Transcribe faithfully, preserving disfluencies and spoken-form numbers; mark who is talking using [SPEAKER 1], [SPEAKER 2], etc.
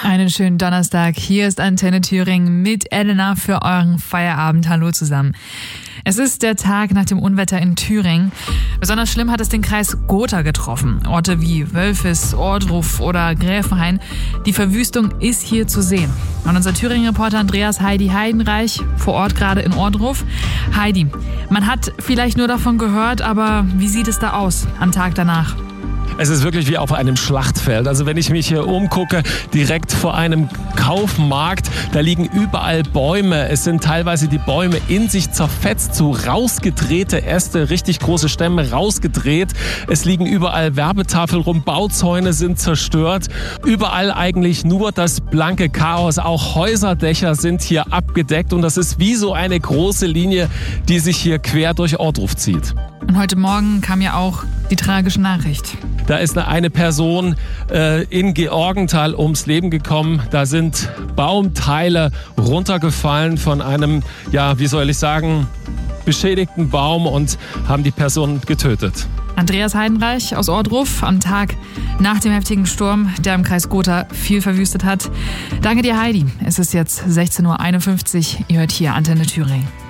[SPEAKER 1] Einen schönen Donnerstag. Hier ist Antenne Thüringen mit Elena für euren Feierabend. Hallo zusammen. Es ist der Tag nach dem Unwetter in Thüringen. Besonders schlimm hat es den Kreis Gotha getroffen. Orte wie Wölfis, Ohrdruf oder Gräfenhain. Die Verwüstung ist hier zu sehen. Und unser Thüringen-Reporter Andreas Heidi Heidenreich vor Ort gerade in Ohrdruf. Heidi, man hat vielleicht nur davon gehört, aber wie sieht es da aus am Tag danach?
[SPEAKER 2] Es ist wirklich wie auf einem Schlachtfeld. Also wenn ich mich hier umgucke, direkt vor einem Kaufmarkt, da liegen überall Bäume. Es sind teilweise die Bäume in sich zerfetzt, so rausgedrehte Äste, richtig große Stämme rausgedreht. Es liegen überall Werbetafeln rum, Bauzäune sind zerstört. Überall eigentlich nur das blanke Chaos. Auch Häuserdächer sind hier abgedeckt und das ist wie so eine große Linie, die sich hier quer durch Ohrdruf zieht.
[SPEAKER 1] Und heute Morgen kam ja auch die tragische Nachricht.
[SPEAKER 2] Da ist eine Person äh, in Georgenthal ums Leben gekommen. Da sind Baumteile runtergefallen von einem, ja, wie soll ich sagen, beschädigten Baum und haben die Person getötet.
[SPEAKER 1] Andreas Heidenreich aus Ohrdruf am Tag nach dem heftigen Sturm, der im Kreis Gotha viel verwüstet hat. Danke dir, Heidi. Es ist jetzt sechzehn Uhr einundfünfzig. Ihr hört hier Antenne Thüringen.